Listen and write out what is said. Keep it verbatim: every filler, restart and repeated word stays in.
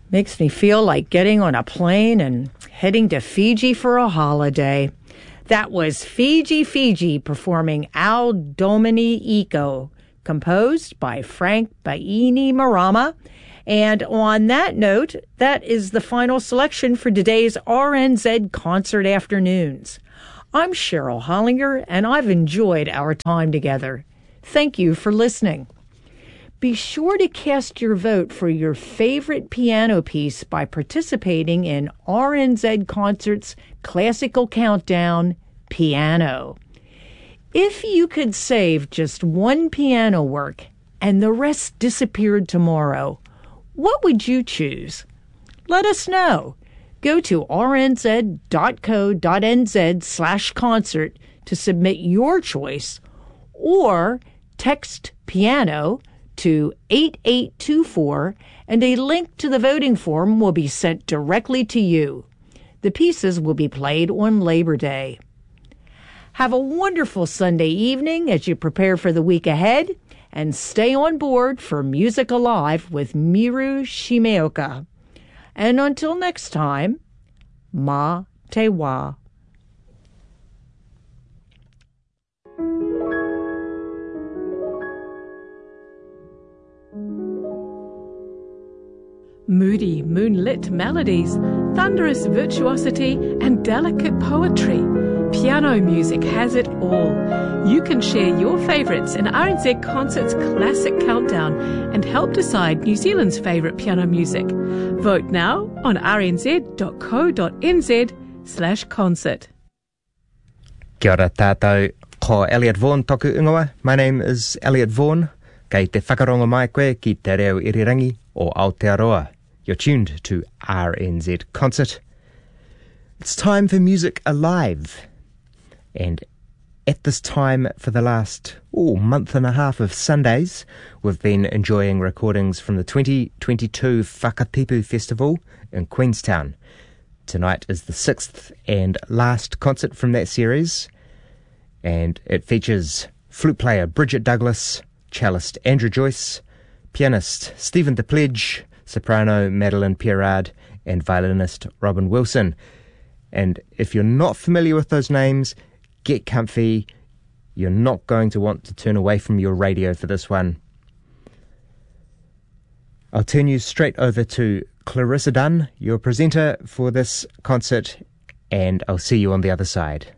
Makes me feel like getting on a plane and heading to Fiji for a holiday. That was Fiji Fiji performing Al Domini Eco, composed by Frank Bainimarama. And on that note, that is the final selection for today's R N Z Concert Afternoons. I'm Cheryl Hollinger, and I've enjoyed our time together. Thank you for listening. Be sure to cast your vote for your favorite piano piece by participating in R N Z Concert's Classical Countdown Piano. If you could save just one piano work and the rest disappeared tomorrow, what would you choose? Let us know. Go to rnz.co.nz slash concert to submit your choice, or text piano to eight eight two four, and a link to the voting form will be sent directly to you. The pieces will be played on Labor Day. Have a wonderful Sunday evening as you prepare for the week ahead, and stay on board for Music Alive with Miru Shimeoka. And until next time, Ma Te Wa. Moody, moonlit melodies, thunderous virtuosity, and delicate poetry. Piano music has it all. You can share your favourites in R N Z Concert's Classic Countdown and help decide New Zealand's favourite piano music. Vote now on rnz.co.nz slash concert. Kia ora tātou, ko Elliot Vaughan toku ingoa. My name is Elliot Vaughan. Kei te whakarongo mai koe ki te reo irirangi o Aotearoa. You're tuned to R N Z Concert. It's time for Music Alive. And at this time, for the last oh, month and a half of Sundays, we've been enjoying recordings from the twenty twenty-two Whakatipu Festival in Queenstown. Tonight is the sixth and last concert from that series, and it features flute player Bridget Douglas, cellist Andrew Joyce, pianist Stephen DePledge, soprano Madeline Pierrard, and violinist Robin Wilson. And if you're not familiar with those names, get comfy. You're not going to want to turn away from your radio for this one. I'll turn you straight over to Clarissa Dunn, your presenter for this concert, and I'll see you on the other side.